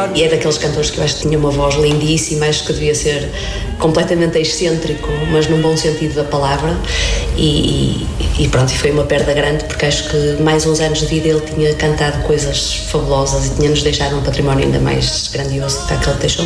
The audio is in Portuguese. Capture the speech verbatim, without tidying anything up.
e é daqueles cantores que eu acho que tinha uma voz lindíssima, acho que devia ser completamente excêntrico, mas num bom sentido da palavra, e, e pronto, e foi uma perda grande, porque acho que mais uns anos de vida ele tinha cantado coisas fabulosas e tinha-nos deixado um património ainda mais grandioso do que aquele que deixou.